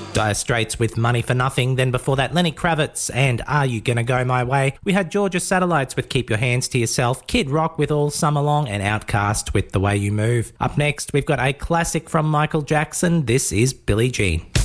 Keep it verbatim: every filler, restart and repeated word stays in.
Dire Straits with Money for Nothing. Then before that, Lenny Kravitz and Are You Gonna Go My Way? We had Georgia Satellites with Keep Your Hands to Yourself, Kid Rock with All Summer Long, and Outkast with The Way You Move. Up next, we've got a classic from Michael Jackson. This is Billie Jean.